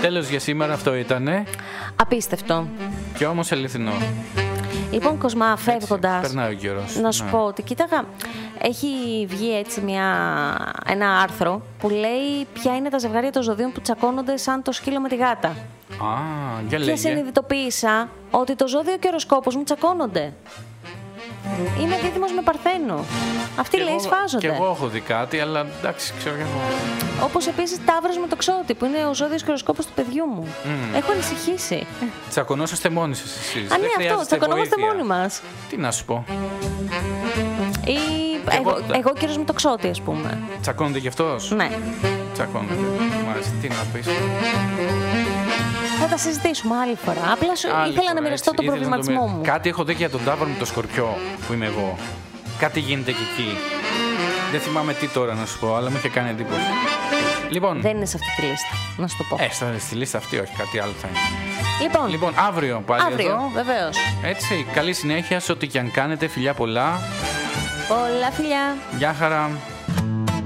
Τέλος για σήμερα, αυτό ήτανε. Απίστευτο. Και όμως αληθινό. Λοιπόν, Κοσμά, φεύγοντας, περνάει ο καιρός. να σου πω ότι κοίταγα, έχει βγει έτσι ένα άρθρο που λέει ποια είναι τα ζευγάρια των ζωδίων που τσακώνονται σαν το σκύλο με τη γάτα. Α, για λέγε. Και συνειδητοποίησα ότι το ζώδιο και ο οροσκόπος μου τσακώνονται. Είμαι δίδυμος με Παρθένο. Αυτοί λέει σφάζονται. Και εγώ έχω δει κάτι, αλλά εντάξει, ξέρω και εγώ. Όπως επίσης Ταύρος με Τοξότη, που είναι ο ζώδιος και ο οροσκόπος του παιδιού μου. Έχω ανησυχήσει. Τσακωνόσαστε μόνοι σας εσείς. Α, ναι, αυτό, τσακωνόμαστε μόνοι μας. Τι να σου πω. Ή εγώ κύριος με Τοξότη, ας πούμε. Τσακώνεται κι αυτός. Ναι. Τσακώνεται. Μάλιστα, τι να πεις. Θα τα συζητήσουμε άλλη φορά. Απλά ήθελα να μοιραστώ τον προβληματισμό μου. Κάτι έχω δει για τον Ταύρο με το Σκορπιό που είμαι εγώ. Κάτι γίνεται και εκεί. Δεν θυμάμαι τι τώρα να σου πω, αλλά μου είχε κάνει εντύπωση. Λοιπόν, δεν είναι σε αυτή τη λίστα, να σου το πω. Στη λίστα αυτή, όχι, κάτι άλλο θα είναι. Λοιπόν, αύριο πάλι. Αύριο, βεβαίως. Έτσι, καλή συνέχεια σε ό,τι και αν κάνετε. Φιλιά πολλά. Πολλά φιλιά. Γεια χαρά.